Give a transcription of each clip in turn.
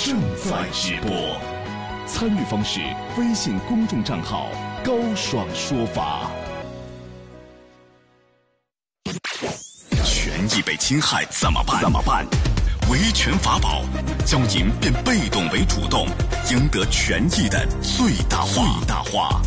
正在直播。参与方式：微信公众账号高爽说法。权益被侵害怎么办？维权法宝，将您变被动为主动，赢得权益的最大化。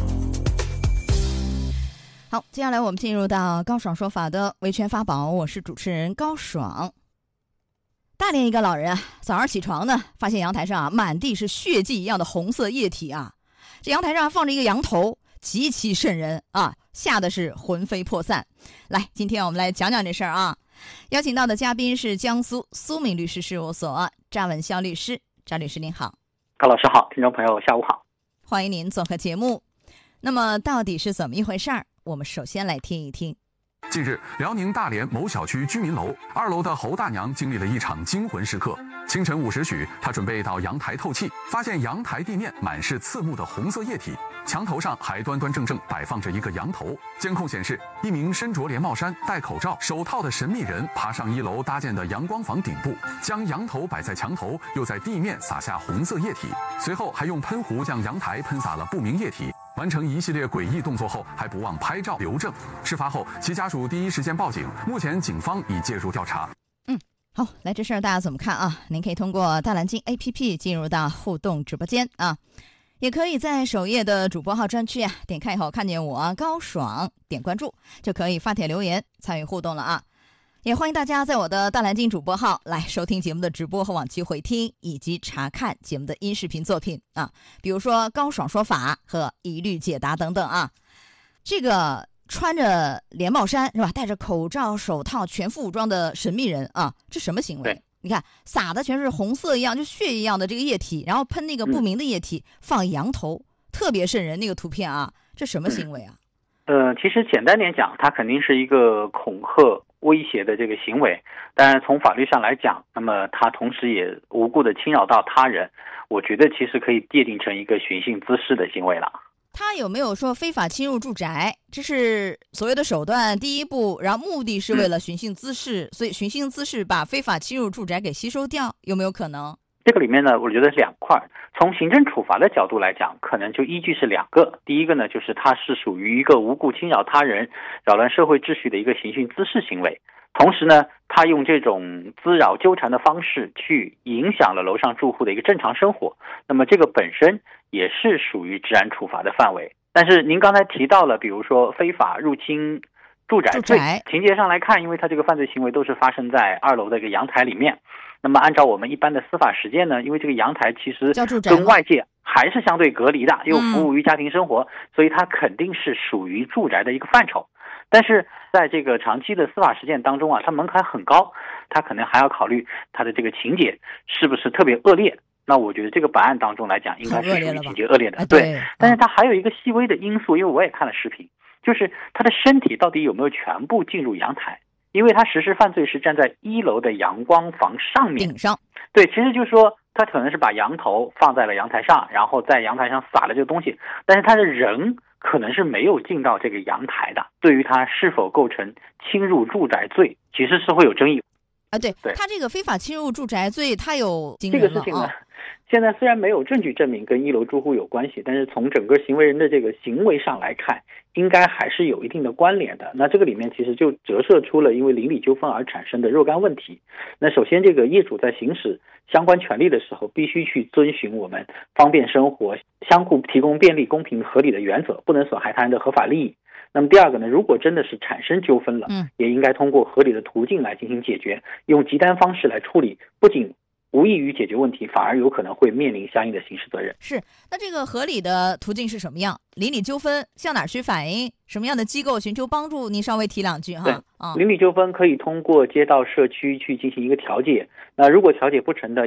好，接下来我们进入到高爽说法的维权法宝，我是主持人高爽。大连一个老人早上起床呢，发现阳台上满地是血迹一样的红色液体啊！这阳台上放着一个羊头，极其瘆人啊，吓得是魂飞魄散。来，今天我们来讲讲这事儿啊。邀请到的嘉宾是江苏苏敏律师事务所张文霄律师。张律师您好。 高老师好，听众朋友下午好。 欢迎您做客节目。那么到底是怎么一回事儿？我们首先来听一听。 近日，辽宁大连某小区居民楼2楼的侯大娘经历了一场惊魂时刻。清晨5时许，她准备到阳台透气，发现阳台地面满是刺目的红色液体，墙头上还端端正正摆放着一个羊头。监控显示，一名身着连帽衫、戴口罩、手套的神秘人爬上1楼搭建的阳光房顶部，将羊头摆在墙头，又在地面撒下红色液体，随后还用喷壶将阳台喷洒了不明液体。完成一系列诡异动作后，还不忘拍照留证。事发后，其家属第一时间报警，目前警方已介入调查。 好，来这事儿大家怎么看啊？您可以通过大蓝鲸 APP 进入到互动直播间啊，也可以在首页的主播号专区点开以后看见我高爽，点关注就可以发帖留言参与互动了啊。也欢迎大家在我的大蓝鲸主播号来收听节目的直播和往期回听，以及查看节目的音视频作品啊，比如说高爽说法和一律解答等等啊。这个穿着连帽衫是吧，戴着口罩手套全副武装的神秘人啊，这什么行为？你看撒的全是红色一样就血一样的这个液体，然后喷那个不明的液体，放羊头，特别瘆人那个图片啊，这什么行为啊？ 其实简单点讲，它肯定是一个恐吓威胁的这个行为，但是从法律上来讲，那么它同时也无故的侵扰到他人，我觉得其实可以界定成一个寻衅滋事的行为了。 他有没有说非法侵入住宅？这是所谓的手段第一步，然后目的是为了寻衅滋事，所以寻衅滋事把非法侵入住宅给吸收掉，有没有可能？ 这个里面呢，我觉得是2块。从行政处罚的角度来讲，可能就依据是2个。第一个呢，就是它是属于一个无故侵扰他人、扰乱社会秩序的一个寻衅滋事行为。同时呢，他用这种滋扰纠缠的方式去影响了楼上住户的一个正常生活，那么这个本身也是属于治安处罚的范围。但是您刚才提到了，比如说非法入侵住宅罪，情节上来看，因为它这个犯罪行为都是发生在2楼的一个阳台里面，那么按照我们一般的司法实践呢，因为这个阳台其实跟外界还是相对隔离的，又服务于家庭生活，所以它肯定是属于住宅的一个范畴。但是在这个长期的司法实践当中它门槛很高，它可能还要考虑它的这个情节是不是特别恶劣。那我觉得这个本案当中来讲，应该是属于情节恶劣的。对，但是它还有一个细微的因素，因为我也看了视频，就是他的身体到底有没有全部进入阳台，因为他实施犯罪是站在1楼的阳光房上面顶上。 对，其实就是说他可能是把羊头放在了阳台上，然后在阳台上撒了这个东西，但是他的人可能是没有进到这个阳台的，对于他是否构成侵入住宅罪其实是会有争议啊。对，他这个非法侵入住宅罪他有这个事情呢，现在虽然没有证据证明跟1楼住户有关系，但是从整个行为人的这个行为上来看，应该还是有一定的关联的。那这个里面其实就折射出了因为邻里纠纷而产生的若干问题。那首先这个业主在行使相关权利的时候，必须去遵循我们方便生活、相互提供便利、公平合理的原则，不能损害他人的合法利益。那么第二个呢，如果真的是产生纠纷了，也应该通过合理的途径来进行解决，用集单方式来处理，不仅无异于解决问题，反而有可能会面临相应的刑事责任。 是，那这个合理的途径是什么样？邻里纠纷向哪儿去反映？什么样的机构寻求帮助？您稍微提2句哈。 邻里纠纷可以通过街道社区去进行一个调解，那如果调解不成的，